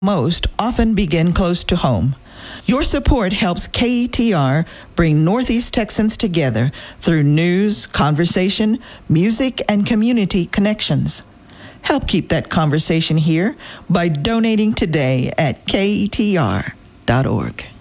most often begin close to home. Your support helps KETR bring Northeast Texans together through news, conversation, music, and community connections. Help keep that conversation here by donating today at ketr.org.